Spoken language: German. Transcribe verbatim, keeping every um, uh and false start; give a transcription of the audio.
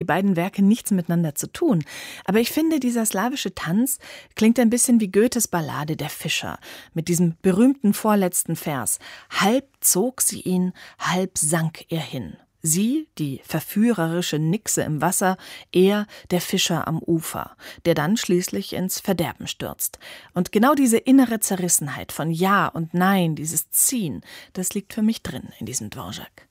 beiden Werke nichts miteinander zu tun. Aber ich finde, dieser slawische Tanz klingt ein bisschen wie Goethes Ballade Der Fischer mit diesem berühmten vorletzten Vers. Halb zog sie ihn, halb sank er hin. Sie, die verführerische Nixe im Wasser, er, der Fischer am Ufer, der dann schließlich ins Verderben stürzt. Und genau diese innere Zerrissenheit von Ja und Nein, dieses Ziehen, das liegt für mich drin in diesem Dvorak.